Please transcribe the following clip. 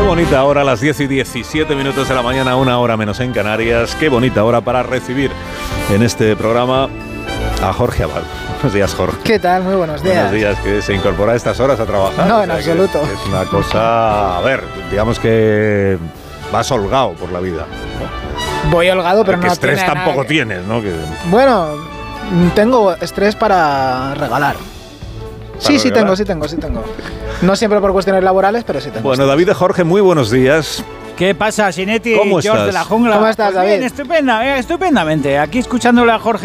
bonita hora, las 10:17 de la mañana, 1 hora menos en Canarias. Qué bonita hora para recibir en este programa a Jorge Abad. Buenos días, Jorge. ¿Qué tal? Muy buenos días. Buenos días, que se incorpora a estas horas a trabajar. No, en absoluto. Es una cosa, a ver, digamos que vas holgado por la vida, ¿no? Voy holgado, pero no estrés tiene tampoco nada tienes, ¿no? Bueno, tengo estrés para regalar. Sí, tengo. No siempre por cuestiones laborales, pero sí tengo. Bueno, estrés. David y Jorge, muy buenos días. ¿Qué pasa, Sinetti? ¿Cómo George estás? de la Jungla. ¿Cómo estás, Pues bien, David? estupendamente. Aquí escuchándole a Jorge